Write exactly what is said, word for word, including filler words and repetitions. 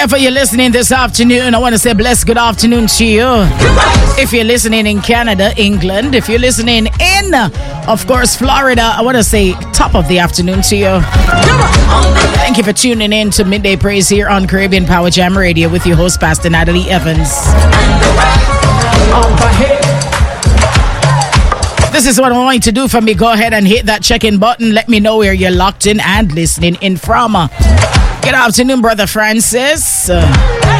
Wherever you're listening this afternoon, I want to say blessed good afternoon to you. If you're listening in Canada, England, if you're listening in, of course, Florida, I want to say top of the afternoon to you. Thank you for tuning in to Midday Praise here on Caribbean Power Jam Radio with your host, Pastor Natalie Evans. This is what I want you to do for me. Go ahead and hit that check-in button. Let me know where you're locked in and listening in from. Good afternoon, Brother Francis.